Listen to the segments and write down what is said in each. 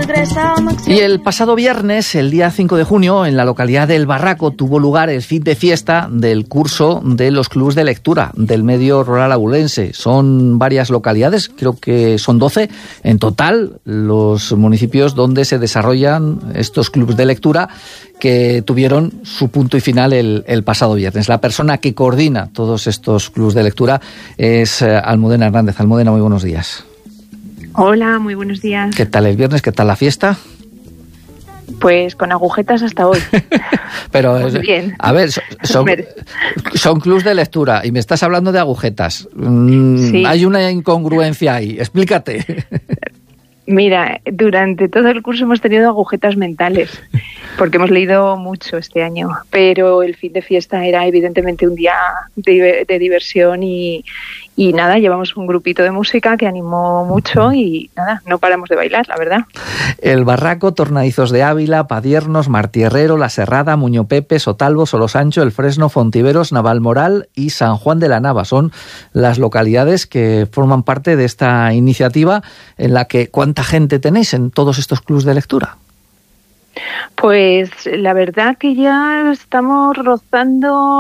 Y el pasado viernes, el día 5 de junio, en la localidad del Barraco, tuvo lugar el fin de fiesta del curso de los clubs de lectura del medio rural abulense. Son varias localidades, creo que son 12 en total, los municipios donde se desarrollan estos clubs de lectura que tuvieron su punto y final el pasado viernes. La persona que coordina todos estos clubs de lectura es Almudena Hernández. Almudena, muy buenos días. Hola, muy buenos días. ¿Qué tal el viernes? ¿Qué tal la fiesta? Pues con agujetas hasta hoy. Pero, muy bien. A ver, son clubs de lectura y me estás hablando de agujetas. Sí. Hay una incongruencia ahí. Explícate. Mira, durante todo el curso hemos tenido agujetas mentales, porque hemos leído mucho este año, pero el fin de fiesta era evidentemente un día de diversión y nada, llevamos un grupito de música que animó mucho y nada, no paramos de bailar, la verdad. El Barraco, Tornadizos de Ávila, Padiernos, Martierrero, La Serrada, Muñopepe, Sotalbo, Solosancho, El Fresno, Fontiveros, Navalmoral y San Juan de la Nava son las localidades que forman parte de esta iniciativa en la que ¿cuánta gente tenéis en todos estos clubs de lectura? Pues la verdad que ya estamos rozando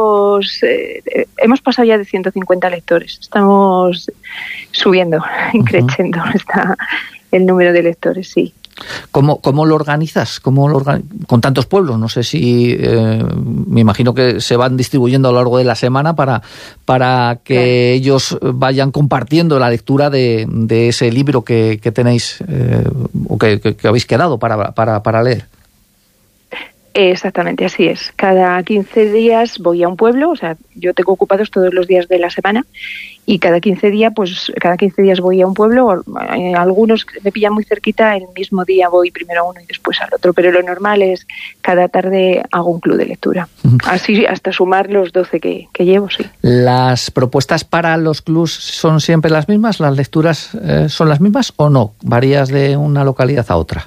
hemos pasado ya de 150 lectores, estamos subiendo, creciendo está el número de lectores, sí. ¿Cómo lo organizas? Con tantos pueblos? No sé si... me imagino que se van distribuyendo a lo largo de la semana para que ellos vayan compartiendo la lectura de ese libro que tenéis o que habéis quedado para leer. Exactamente, así es. Cada 15 días voy a un pueblo, o sea, yo tengo ocupados todos los días de la semana y cada 15 días voy a un pueblo. Algunos me pillan muy cerquita, el mismo día voy primero a uno y después al otro, pero lo normal es cada tarde hago un club de lectura. Así hasta sumar los 12 que llevo, sí. ¿Las propuestas para los clubs son siempre las mismas? ¿Las lecturas son las mismas o no? ¿Varías de una localidad a otra?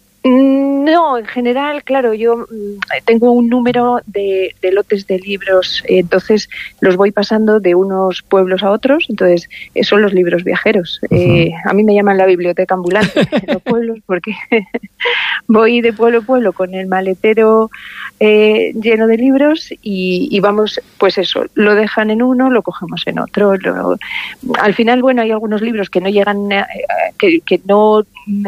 No, en general, claro, yo tengo un número de lotes de libros, entonces los voy pasando de unos pueblos a otros, entonces son los libros viajeros. A mí me llaman la biblioteca ambulante de los pueblos porque voy de pueblo a pueblo con el maletero lleno de libros y vamos, pues eso, lo dejan en uno, lo cogemos en otro. Al final, bueno, hay algunos libros que no llegan, que no,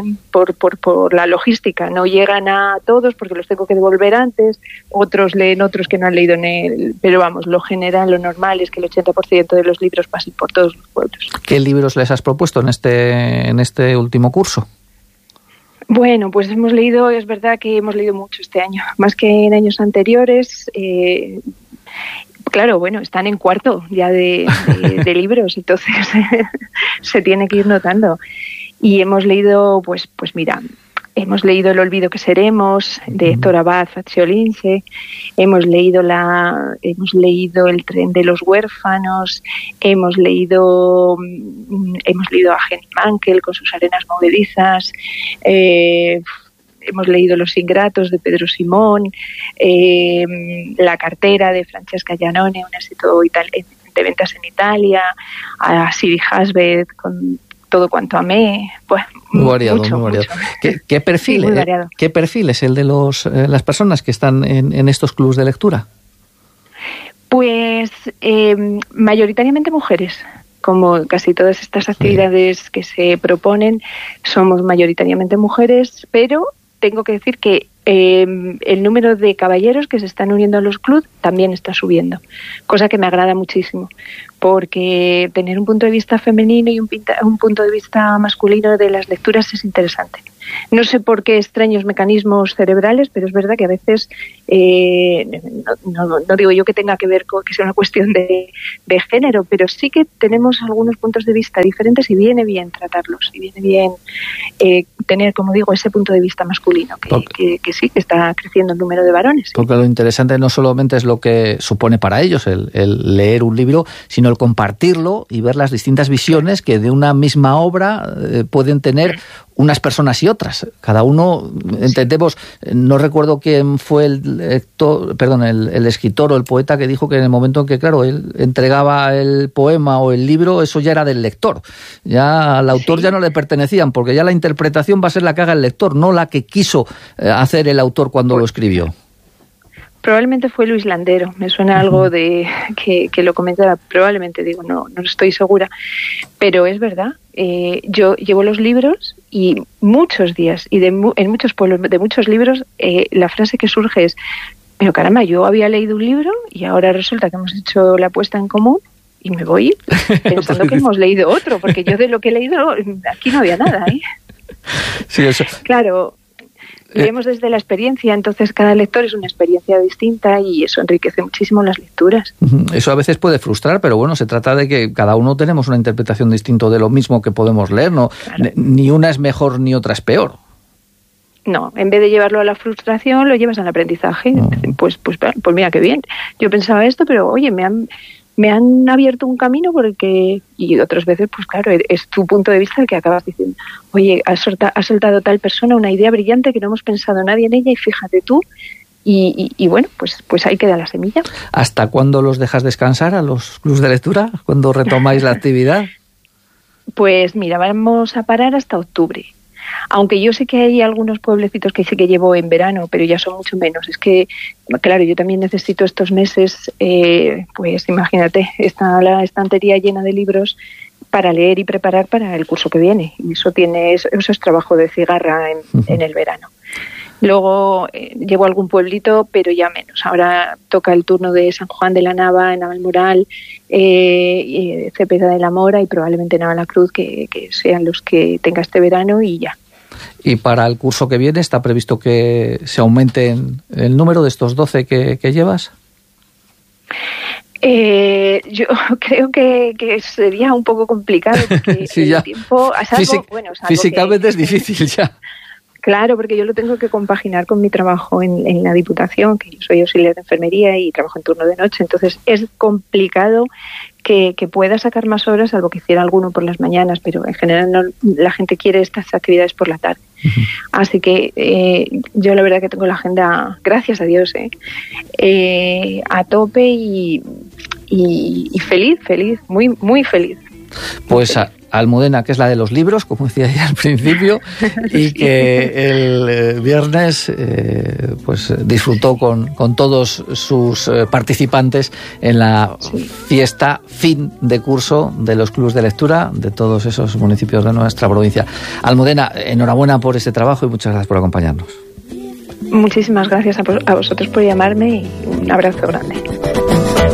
por la logística, no llegan a todos porque los tengo que devolver antes, otros leen otros que no han leído pero vamos, lo general, lo normal es que el 80% de los libros pasen por todos los pueblos. ¿Qué libros les has propuesto en este último curso? Bueno, pues es verdad que hemos leído mucho este año, más que en años anteriores. Claro, bueno, están en cuarto ya de libros, entonces se tiene que ir notando. Y hemos leído, pues mira, hemos leído El olvido que seremos, de Héctor Abad Faciolince, hemos leído El tren de los huérfanos, hemos leído a Jenny Mankel con sus arenas movedizas, hemos leído Los ingratos de Pedro Simón, La cartera de Francesca Giannone, un éxito de ventas en Italia, a Siri Hasbet con Todo cuanto amé, pues muy variado, mucho. ¿Qué perfil? Sí, ¿Qué perfil es el de las personas que están en estos clubs de lectura? Pues mayoritariamente mujeres. Como casi todas estas actividades que se proponen, somos mayoritariamente mujeres, pero tengo que decir que el número de caballeros que se están uniendo a los clubs también está subiendo, cosa que me agrada muchísimo, porque tener un punto de vista femenino y un punto de vista masculino de las lecturas es interesante. No sé por qué extraños mecanismos cerebrales, pero es verdad que a veces, no digo yo que tenga que ver con que sea una cuestión de género, pero sí que tenemos algunos puntos de vista diferentes y viene bien tratarlos, y viene bien tener, como digo, ese punto de vista masculino, que sí, que está creciendo el número de varones. ¿Sí? Porque lo interesante no solamente es lo que supone para ellos el leer un libro, sino el compartirlo y ver las distintas visiones que de una misma obra pueden tener unas personas y otras. Cada uno, entendemos, no recuerdo quién fue el escritor o el poeta que dijo que en el momento en que, claro, él entregaba el poema o el libro, eso ya era del lector. Ya al autor ya no le pertenecían, porque ya la interpretación va a ser la que haga el lector, no la que quiso hacer el autor cuando lo escribió. Probablemente fue Luis Landero, me suena algo de que lo comentara, probablemente, digo, no estoy segura, pero es verdad. Yo llevo los libros y muchos días, y en muchos pueblos, de muchos libros, la frase que surge es: pero caramba, yo había leído un libro y ahora resulta que hemos hecho la puesta en común y me voy pensando que hemos leído otro, porque yo de lo que he leído, aquí no había nada, ¿eh? Sí, eso. Claro. Leemos desde la experiencia, entonces cada lector es una experiencia distinta y eso enriquece muchísimo las lecturas. Eso a veces puede frustrar, pero bueno, se trata de que cada uno tenemos una interpretación distinta de lo mismo que podemos leer, ¿no? Claro. Ni una es mejor ni otra es peor. No, en vez de llevarlo a la frustración, lo llevas al aprendizaje. Pues mira, qué bien. Yo pensaba esto, pero oye, me han abierto un camino porque, y otras veces, pues claro, es tu punto de vista el que acabas diciendo, oye, ha soltado tal persona una idea brillante que no hemos pensado nadie en ella y fíjate tú, y bueno, pues ahí queda la semilla. ¿Hasta cuándo los dejas descansar a los clubs de lectura? ¿Cuándo retomáis la actividad? Pues mira, vamos a parar hasta octubre. Aunque yo sé que hay algunos pueblecitos que sí que llevo en verano, pero ya son mucho menos. Es que, claro, yo también necesito estos meses, pues imagínate, está la estantería llena de libros para leer y preparar para el curso que viene. Y eso es trabajo de cigarra en el verano. Luego llevo algún pueblito, pero ya menos. Ahora toca el turno de San Juan de la Nava, Navalmoral, Cepeda de la Mora y probablemente Navalacruz, que sean los que tenga este verano y ya. ¿Y para el curso que viene está previsto que se aumente el número de estos 12 que llevas? Yo creo que sería un poco complicado porque sí, ya. El tiempo... Físicamente es difícil ya. Claro, porque yo lo tengo que compaginar con mi trabajo en la Diputación, que yo soy auxiliar de enfermería y trabajo en turno de noche. Entonces es complicado que pueda sacar más horas, salvo que hiciera alguno por las mañanas, pero en general la gente quiere estas actividades por la tarde. Uh-huh. Así que yo la verdad que tengo la agenda, gracias a Dios, a tope y feliz, muy, muy feliz. Pues Almudena, que es la de los libros, como decía ya al principio, y que el viernes pues disfrutó con todos sus participantes en la fiesta fin de curso de los clubes de lectura de todos esos municipios de nuestra provincia. Almudena, enhorabuena por este trabajo y muchas gracias por acompañarnos. Muchísimas gracias a vosotros por llamarme y un abrazo grande.